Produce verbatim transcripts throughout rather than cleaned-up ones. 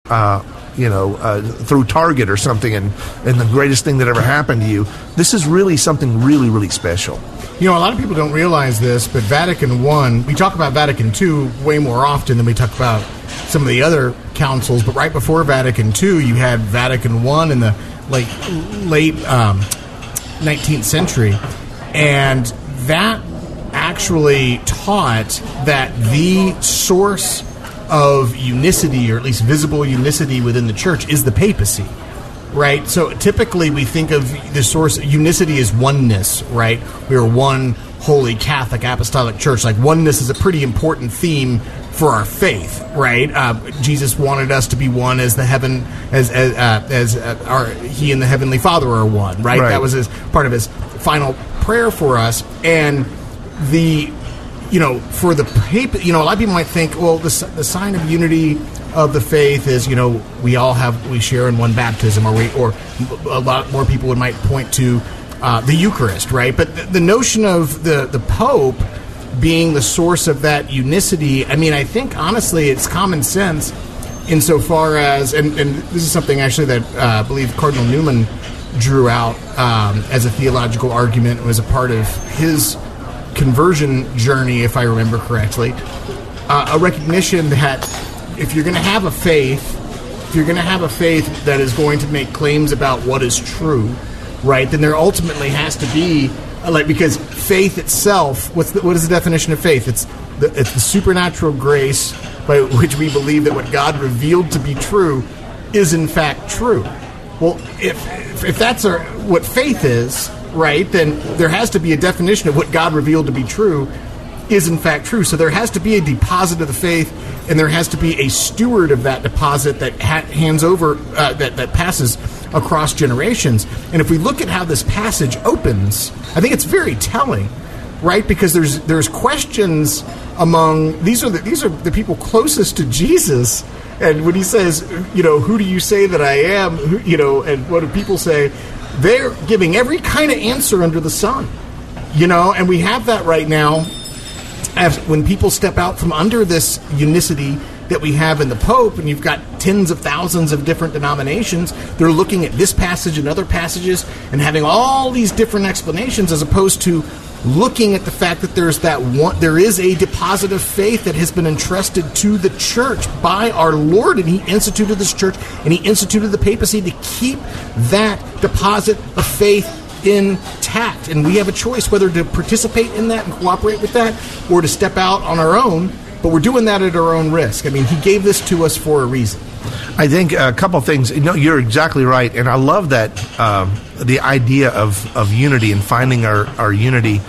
uh, you know, uh, through Target or something, and, and the greatest thing that ever happened to you. This is really something really, really special. You know, a lot of people don't realize this, but Vatican I, we talk about Vatican two way more often than we talk about some of the other councils, but right before Vatican two, you had Vatican I in the late, late um, nineteenth century, and that actually taught that the source of unicity, or at least visible unicity within the church, is the papacy. Right, so typically we think of the source, unicity is oneness, right? We are one holy Catholic apostolic church. Like, oneness is a pretty important theme for our faith, right? Uh, Jesus wanted us to be one as the heaven, as as, uh, as uh, our He and the Heavenly Father are one, right? Right. That was his part of his final prayer for us, and the. You know, for the papacy, you know, a lot of people might think, well, the, the sign of unity of the faith is, you know, we all have, we share in one baptism, or we, or a lot more people would might point to uh, the Eucharist, right? But the, the notion of the, the Pope being the source of that unicity, I mean, I think, honestly, it's common sense insofar as, and, and this is something actually that uh, I believe Cardinal Newman drew out um, as a theological argument, was a part of his conversion journey, if I remember correctly, uh, a recognition that if you're going to have a faith, if you're going to have a faith that is going to make claims about what is true, right, then there ultimately has to be, like, because faith itself, what's the, what is the definition of faith? It's the, it's the supernatural grace by which we believe that what God revealed to be true is in fact true. Well, if if, if that's our, what faith is, right, then there has to be a definition of what God revealed to be true is in fact true. So there has to be a deposit of the faith, and there has to be a steward of that deposit that ha- hands over, uh, that, that passes across generations. And if we look at how this passage opens, I think it's very telling, right? Because there's there's questions among, these are the, these are the people closest to Jesus. And when he says, you know, who do you say that I am? Who, you know, and what do people say? They're giving every kind of answer under the sun, you know, and we have that right now as when people step out from under this unicity that we have in the Pope, and you've got tens of thousands of different denominations, they're looking at this passage and other passages and having all these different explanations, as opposed to looking at the fact that there's that one, there is a deposit of faith that has been entrusted to the church by our Lord, and He instituted this church, and He instituted the papacy to keep that deposit of faith intact. And we have a choice whether to participate in that and cooperate with that, or to step out on our own. But we're doing that at our own risk. I mean, He gave this to us for a reason. I think a couple of things. You know, you're exactly right, and I love that um, the idea of, of unity and finding our, our unity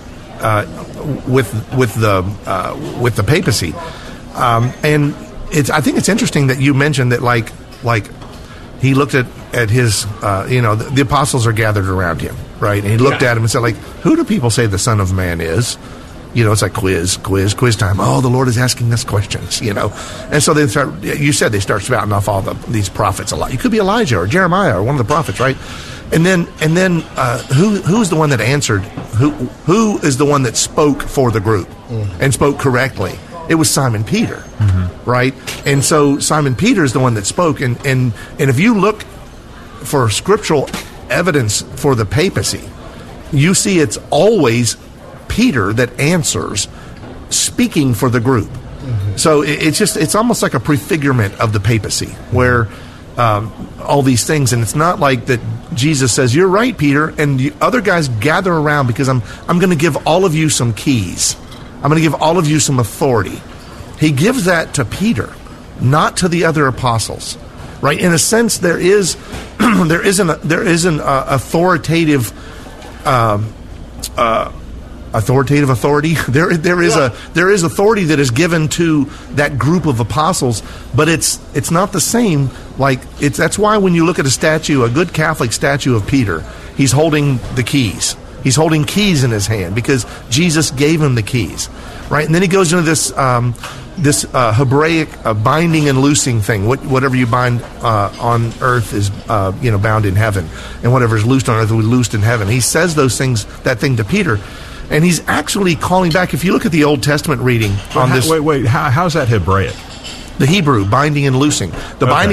uh, with with the uh, with the papacy. Um, and it's I think it's interesting that you mentioned that, like like he looked at at his uh, you know the, the apostles are gathered around him, right? And he looked yeah. at him and said, like, who do people say the Son of Man is? You know, it's like quiz, quiz, quiz time. Oh, the Lord is asking us questions, you know. And so they start, you said they start spouting off all the, these prophets a lot. You could be Elijah or Jeremiah or one of the prophets, right? And then, and then, uh, who, who's the one that answered? Who, who is the one that spoke for the group mm. and spoke correctly? It was Simon Peter, mm-hmm. right? And so Simon Peter is the one that spoke. And, and, and if you look for scriptural evidence for the papacy, you see it's always Peter that answers, speaking for the group. Mm-hmm. So it, it's just, it's almost like a prefigurement of the papacy, where um, all these things, and it's not like that Jesus says, you're right, Peter, and the other guys gather around because I'm, I'm going to give all of you some keys. I'm going to give all of you some authority. He gives that to Peter, not to the other apostles, right? In a sense, there is, there isn't, a, there isn't a authoritative, um, uh, authoritative authority. There, there is yeah. a there is authority that is given to that group of apostles, but it's it's not the same. Like it's that's why when you look at a statue, a good Catholic statue of Peter, he's holding the keys. He's holding keys in his hand because Jesus gave him the keys, right? And then he goes into this um, this uh, Hebraic uh, binding and loosing thing. What, whatever you bind uh, on earth is uh, you know bound in heaven, and whatever is loosed on earth will be loosed in heaven. He says those things, that thing to Peter. And he's actually calling back. If you look at the Old Testament reading on how, this, wait, wait, how, how's that Hebraic? The Hebrew binding and loosing. The okay. binding